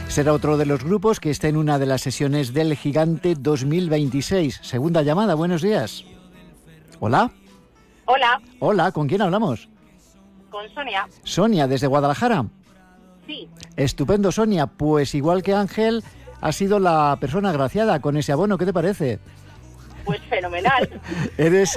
Será otro de los grupos que está en una de las sesiones del Gigante 2026. Segunda llamada, buenos días. ¿Hola? Hola. Hola, ¿con quién hablamos? Con Sonia. Sonia, desde Guadalajara. Sí. Estupendo, Sonia. Pues igual que Ángel, has sido la persona agraciada con ese abono. ¿Qué te parece? Pues fenomenal. Eres